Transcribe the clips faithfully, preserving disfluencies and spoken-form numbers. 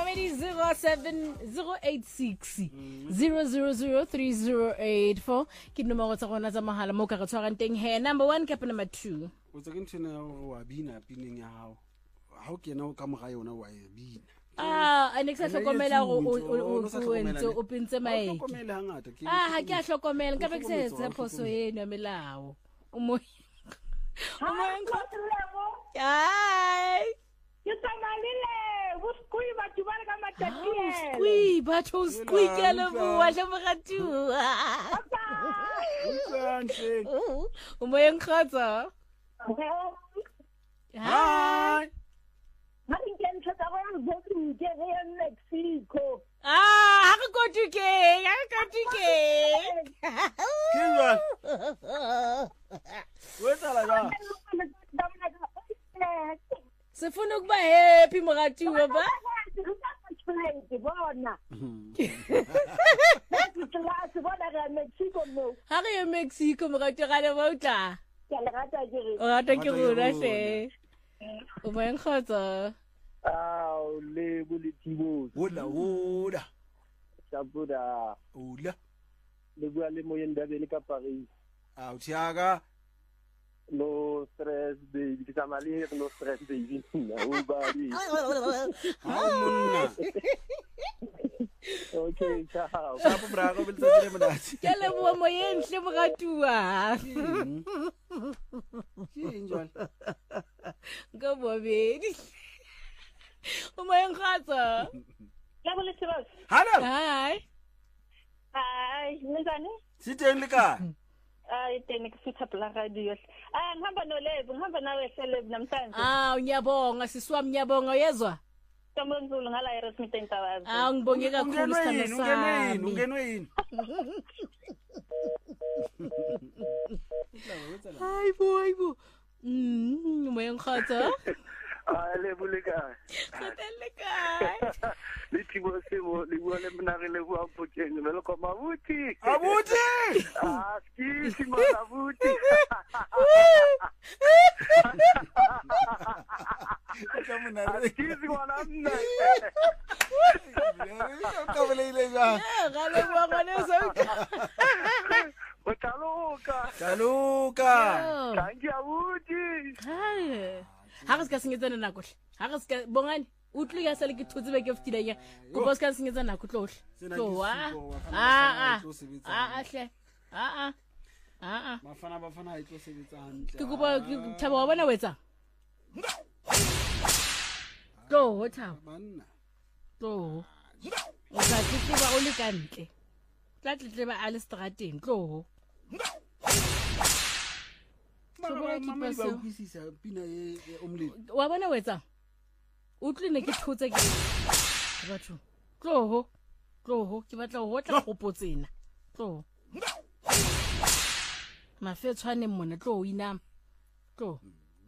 Comedy zero seven zero eight six zero zero zero three zero eight four. Ke nomoro tsa rona tsa mahala mo ka re tshwarang teng he. Number one cap number two. O tsa ke ntshene ya wa bina pineng ya hao. Ha o kena o ka moga yona wa e bina. Ah, a ne ke sa hlokomela go o ntse o pintse mae. Hlokomela hangata ke. Ah, ha ke a hlokomela ka be ke se etsa phoso eno ya melao. O mo O mo enko. Ai. Ke tsamalile, go skui ba tubana ka matati e. Skui, ba tho skui ke le bua le mogatu. O mo enkhatsa. Hi. Mari ke ntse tsa go go ke re Mexico. Ah, ha go tu ke, ha go tu ke. Kinga. Wetsa la ga. Sifuna ukuba happy mogatu ba? Ha re Mexico mogatu ga le botla. O rata ke rona hle. O mo enkhatsa. Ah, le boletibo. Ola ola. Sabuda. Ola. Le bua le moyeng Ndabeni ka Paris. Ah, o tiaga. No stress baby. Ke tsamali no stress baby. O badi. Ha monna. Okay, ciao. Sa po brago bil tsere monate. Ke le bua moyeng hle mogatua. Ke enjoy. Go bobedi. O mo enkhatsa. Ya bo le tsebas. Hello. Hi. Ai, nizani? Siteng le ka. Ai, tene ke fitha pla radio. Ah, ngihamba noLebo, ngihamba nawe Celeb namhlanje. Ah, ngiyabonga siswami ngiyabonga yezwa. Tambonzulu ngala eResmith Ntawazi. Ah, ngibonge kakhulu sithando Ungenwe sami. yini? Ungenwe yini? Hayi bo, hayi bo. Mm, mo enkhatsa. Ah, le bulika. Khotelle kae? Le tibo se mo le bua le mna re le bua poteng me lo koma buti. Abuti. Ah, ski si mo la buti. Ka mona re. Ski si mo la mna. Ka bele ile ga. Ga le bua ngwane so. O taloka. Taluka. Kangi abuti. Hayi. Ha re ska sengetsana nako hle. Ha re ska bongane. Utlu ya sale ke thutse be ke fitile ya. Go boss ka sengetsana nako tlohle. Tlo wa. Ah ah. Ah ah hle. Ah ah. Ah ah. Bafana bafana ha itlo sebetsa hantle. Ke kuba ke thaba wa bona wetsa. Tlo ho thaba. Banna. Tlo. O sa tletse ba o le kantle. Tla tletse ba a le strateng tlo. Mama mama ba utlwisisa pina e omledi. Wa bona wetsa. Utlu ne ke thutse ke. Batho. Tlo. Tlo ke batla ho tla go potsena. Tlo. Mafe tshwane mona tlo inama. Tlo.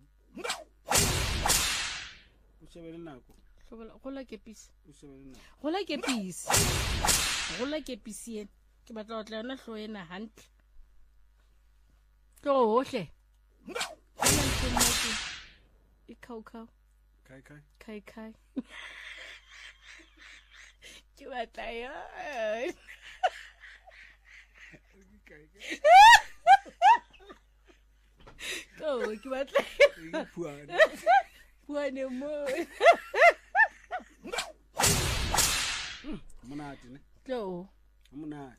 O shebele nako. Go la ke pisi. O shebele nako. Go la ke pisi. Go la ke pisi ene. Ke batla go tla yona hlo ena hantle. Tlo hohle. E khau khau. Kai kai. Kai kai. Ke batla yo. Kai kai. Go, ke batla. Puane. Puane mo. Monate ne. Tlo. Monate.